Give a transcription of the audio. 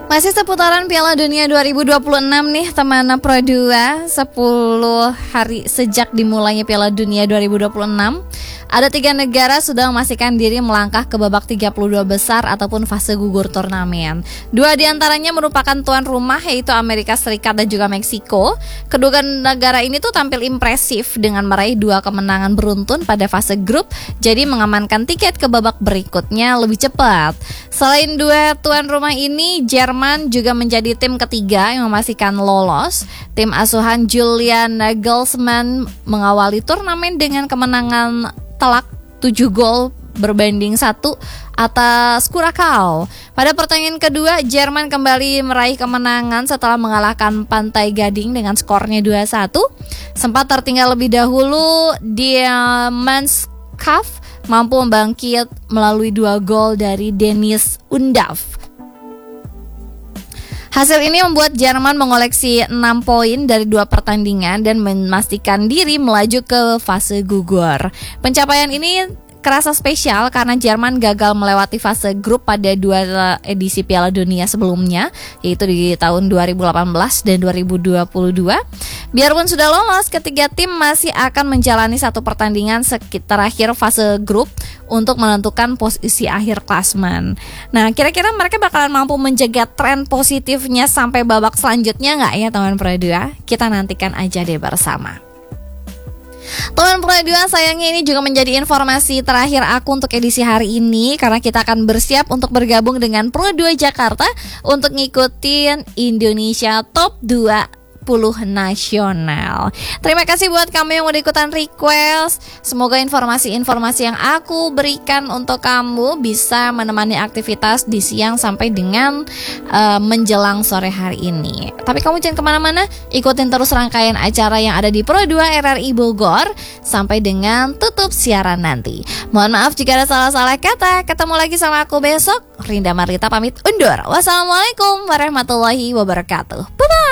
Masih seputaran Piala Dunia 2026 nih teman Pro 2. 10 hari sejak dimulainya Piala Dunia 2026, ada 3 negara sudah memastikan diri melangkah ke babak 32 besar ataupun fase gugur turnamen. 2 diantaranya merupakan tuan rumah, yaitu Amerika Serikat dan juga Meksiko. Kedua negara ini tuh tampil impresif dengan meraih 2 kemenangan beruntun pada fase grup, jadi mengamankan tiket ke babak berikutnya lebih cepat. Selain 2 tuan rumah ini, Jerman juga menjadi tim ketiga yang memastikan lolos. Tim asuhan Julian Nagelsmann mengawali turnamen dengan kemenangan telak 7 gol berbanding 1 atas Curacao. Pada pertandingan kedua, Jerman kembali meraih kemenangan setelah mengalahkan Pantai Gading dengan skornya 2-1. Sempat tertinggal lebih dahulu, Mannschaft mampu membangkit melalui 2 gol dari Dennis Undav. Hasil ini membuat Jerman mengoleksi 6 poin dari 2 pertandingan dan memastikan diri melaju ke fase gugur. Pencapaian ini kerasa spesial karena Jerman gagal melewati fase grup pada 2 edisi Piala Dunia sebelumnya, yaitu di tahun 2018 dan 2022. Biarpun sudah lolos, ketiga tim masih akan menjalani 1 pertandingan terakhir fase grup untuk menentukan posisi akhir klasmen. Nah, kira-kira mereka bakalan mampu menjaga tren positifnya sampai babak selanjutnya nggak ya teman Pro 2? Kita nantikan aja deh bersama. Teman Pro 2, sayangnya ini juga menjadi informasi terakhir aku untuk edisi hari ini, karena kita akan bersiap untuk bergabung dengan Pro 2 Jakarta untuk ngikutin Indonesia Top 20 nasional. Terima kasih buat kamu yang udah ikutan request. Semoga informasi-informasi yang aku berikan untuk kamu bisa menemani aktivitas di siang sampai dengan menjelang sore hari ini. Tapi kamu jangan kemana-mana, ikutin terus rangkaian acara yang ada di Pro 2 RRI Bogor sampai dengan tutup siaran nanti. Mohon maaf jika ada salah-salah kata. Ketemu lagi sama aku besok. Rinda Marlita pamit undur. Wassalamualaikum warahmatullahi wabarakatuh. Bye-bye.